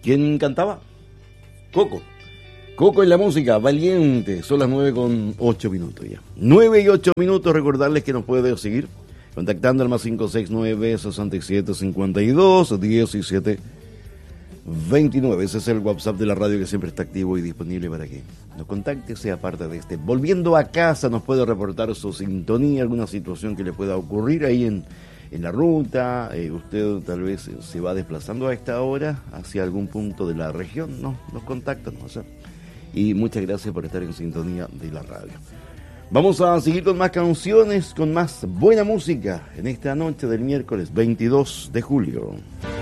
¿Quién cantaba? Coco. Coco en la música, Valiente. Son las 9:08 ya. 9:08. Recordarles que nos puede seguir contactando al más 569-6752-1729. Ese es el WhatsApp de la radio que siempre está activo y disponible para que nos contacte, sea parte de este. Volviendo a casa, nos puede reportar su sintonía, alguna situación que le pueda ocurrir ahí en la ruta. Usted tal vez se va desplazando a esta hora hacia algún punto de la región. No, nos contacta, ¿no? O sea, y muchas gracias por estar en sintonía de la radio. Vamos a seguir con más canciones, con más buena música en esta noche del miércoles 22 de julio.